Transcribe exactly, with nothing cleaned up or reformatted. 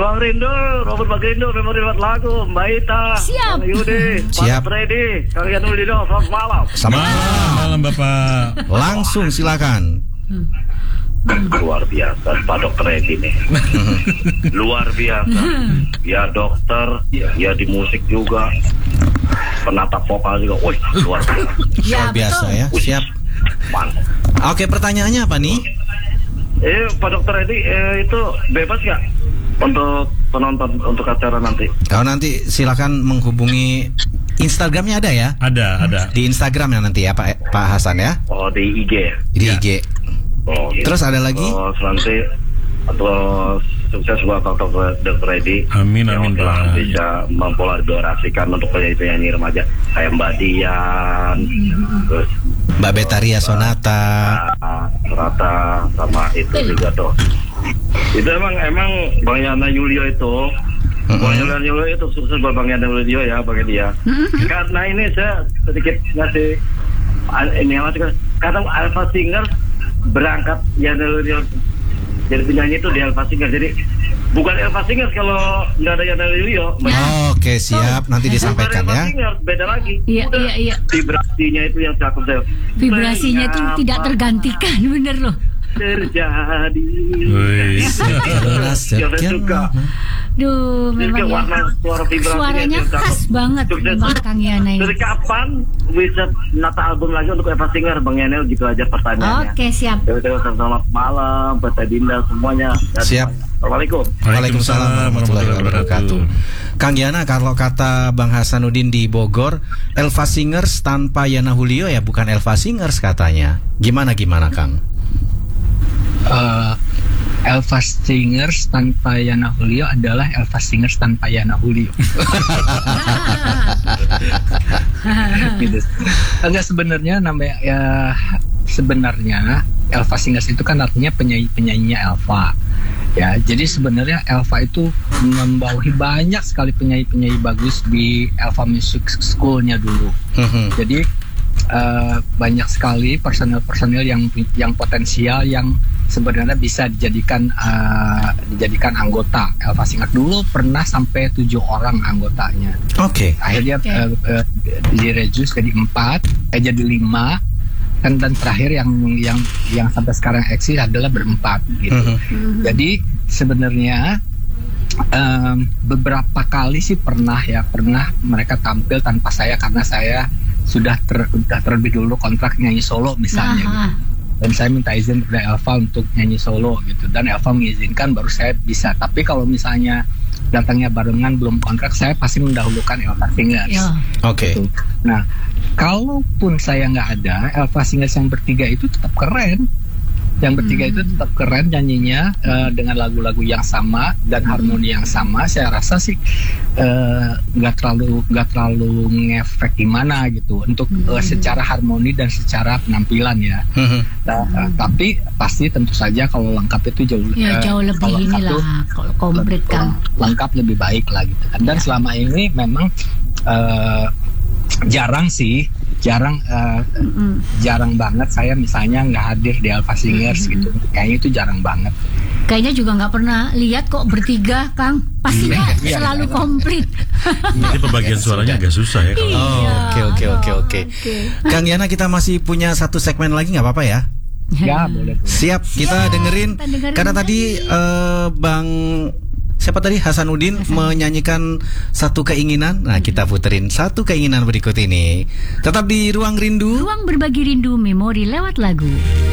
Ruang Rindu, Robert Bagrindo, memori buat lagu, Mbak Ita, Siap. Kang Yudi, Siap. Pak Freddy, Kang Yanul Dino, selamat malam. Selamat Malam, malam Bapak. Langsung silakan. Luar biasa, Pak Dokter Edi nih. Luar biasa. Ya dokter, ya di musik juga. Penata vokal juga. Wih, luar biasa. Ya, Luar biasa betul. ya. Siap. Mantap. Oke, pertanyaannya apa nih? Eh, Pak Dokter Edi, eh, itu bebas nggak untuk penonton untuk acara nanti? Kalau nanti silakan menghubungi Instagramnya ada ya? Ada, ada. Di Instagram ya nanti ya Pak Pak Hasan ya? Oh, di I G ya? Di Ya. I G. Oh, gitu. Terus ada lagi? Terus nanti atau sukses buat Dokter Dokter Edi. Amin, amin, Yang telah Pak. bisa mempolarisasikan untuk penyanyi-penyanyi remaja kayak Mbak Dian, terus Mbak Betaria Sonata. Ah, Rata sama itu juga tuh. Itu emang emang Bang Yana Yulio itu, Mm-mm. Bang Yana Yulio itu sukses buat Bang Yana Yulio ya, bagi dia. Karena ini saya sedikit ngasih ah, ini masuk kadang Alpha Singer berangkat Yana Yulio jadi penyanyi itu di Alpha Singer, jadi bukan Alpha Singer kalau nggak ada Yana Yulio. Oke, siap. Nanti disampaikan Bukan ya. Alpha Singer, beda lagi. Iya, Udah, iya, iya. Vibrasinya itu yang cakep saya. Vibrasinya itu tidak tergantikan, bener loh. Terjadi. Wih. Jelas, Ya, saya sekian. suka. Duh, Jadi memang ya. warna suara vibrasinya Suaranya yang cakep. khas banget Sukses. Bang Kang Yana ini. Dari kapan bisa nata album lagi untuk Eva Singer, Bang Yanel, gitu aja pertanyaannya. Oke, siap. Terima kasih, selamat malam buat Teh Dinda semuanya. Dan Siap. Assalamualaikum. Waalaikumsalam warahmatullahi wabarakatuh. Kang Yana, kalau kata Bang Hasanuddin di Bogor, Elva Singers tanpa Yana Julio ya bukan Elva Singers katanya. Gimana gimana Kang? uh, Elva Singers tanpa Yana Julio adalah Elva Singers tanpa Yana Julio. Gitu. Enggak, sebenarnya namanya ya, sebenarnya Elva Singers itu kan artinya penyanyi-penyanyinya Elva. Ya, jadi sebenarnya Elva itu membawahi banyak sekali penyanyi-penyanyi bagus di Elva Music School-nya dulu. Jadi uh, banyak sekali personil-personil yang yang potensial yang sebenarnya bisa dijadikan uh, dijadikan anggota Elva Singer. Dulu pernah sampai tujuh orang anggotanya. Oke. Akhirnya Oke. uh, uh, direduce jadi empat, eh jadi lima. Dan, dan terakhir yang yang yang sampai sekarang eksis adalah berempat gitu. Mhm. Jadi sebenarnya um, beberapa kali sih pernah ya pernah mereka tampil tanpa saya karena saya sudah ter, sudah terlebih dulu kontrak nyanyi solo misalnya. Aha. Gitu. Dan saya minta izin kepada Elva untuk nyanyi solo gitu, dan Elva mengizinkan baru saya bisa. Tapi kalau misalnya datangnya barengan belum kontrak, saya pasti mendahulukan Elva Singers. Ya. Oke. Gitu. Nah, kalaupun saya nggak ada, Elva Singers yang bertiga itu tetap keren. Yang bertiga Hmm. itu tetap keren nyanyinya uh, dengan lagu-lagu yang sama dan harmoni yang sama. Saya rasa sih uh, nggak terlalu nggak terlalu ngefek gimana gitu untuk uh, secara harmoni dan secara penampilan ya. Mhm. Nah, uh, tapi pasti tentu saja kalau lengkap itu jauh Ya, uh, jauh lebih kalau lengkap inilah tuh kalau komplit lebih- kan. lengkap lebih baik lah gitu kan. Dan selama ini memang uh, jarang sih jarang uh, Mm. jarang banget saya misalnya nggak hadir di Elva Singers gitu, kayaknya itu jarang banget. Kayaknya juga nggak pernah lihat kok bertiga, Kang. Pastinya Iya, selalu iya. komplit. Jadi pembagian suaranya agak susah ya kalau. Oh, Iya. oke oke oke oke. Oke. Kang Yana, kita masih punya satu segmen lagi nggak apa-apa ya? Ya boleh, boleh. Siap, kita Ya, dengerin. kita dengerin Karena tadi eh, Bang siapa tadi Hasanuddin menyanyikan satu keinginan. Nah, kita puterin satu keinginan berikut ini. Tetap di Ruang Rindu. Ruang berbagi rindu memori lewat lagu.